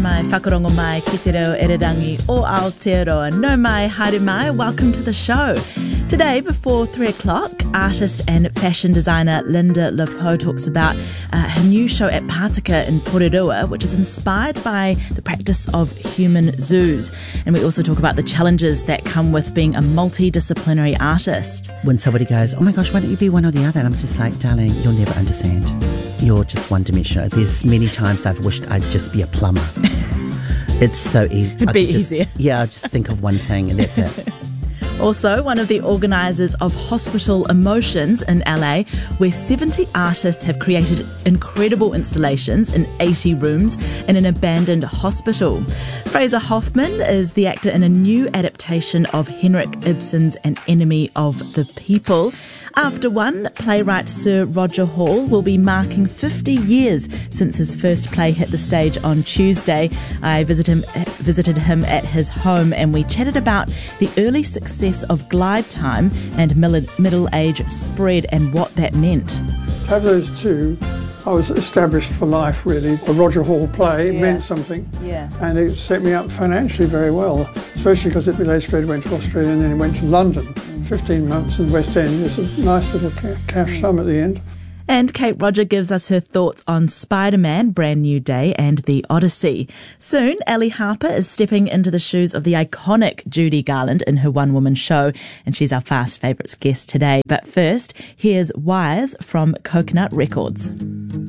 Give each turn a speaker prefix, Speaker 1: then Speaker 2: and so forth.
Speaker 1: mai, whakarongo mai, ki te reo ererangi o Aotearoa. No mai, haere mai, welcome to the show. Today, before 3 o'clock, artist and fashion designer Linda Lepo talks about her new show at Pātaka in Porirua, which is inspired by the practice of human zoos. And we also talk about the challenges that come with being a multidisciplinary artist.
Speaker 2: When somebody goes, oh my gosh, why don't you be one or the other? And I'm just like, darling, you'll never understand. You're just one-dimensional. There's many times I've wished I'd just be a plumber. It's so easy.
Speaker 1: It'd be easier.
Speaker 2: Yeah, I just think of one thing and that's it.
Speaker 1: Also, one of the organisers of Hospital Emotions in LA, where 70 artists have created incredible installations in 80 rooms in an abandoned hospital. Fraser Hoffman is the actor in a new adaptation of Henrik Ibsen's An Enemy of the People. After one, playwright Sir Roger Hall will be marking 50 years since his first play hit the stage on Tuesday. I visited him at his home and we chatted about the early success of Glide Time and middle age spread and what that meant.
Speaker 3: To have those two, I was established for life really. A Roger Hall play meant something, and it set me up financially very well, especially because it delayed straight went to Australia and then it went to London. 15 months in the West End. It's a nice little cash sum at the end.
Speaker 1: And Kate Roger gives us her thoughts on Spider-Man, Brand New Day and The Odyssey. Soon, Ali Harper is stepping into the shoes of the iconic Judy Garland in her one-woman show, and she's our Fast Favourites guest today. But first, here's Wires from Coconut Records.